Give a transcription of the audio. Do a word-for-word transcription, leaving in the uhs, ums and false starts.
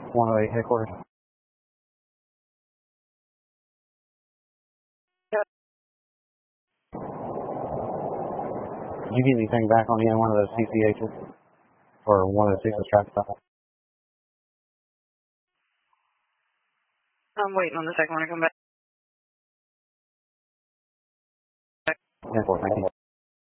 one oh eight headquarters. Yep. Did you get anything back on any one of those C C H's? Or one of the six traffic stops? I'm waiting on the second one to come back. ten four, thank you.